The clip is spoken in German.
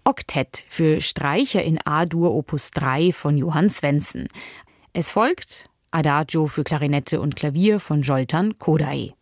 Oktett für Streicher in A-Dur Opus 3 von Johann Svensson. Es folgt Adagio für Klarinette und Klavier von Zoltán Kodály.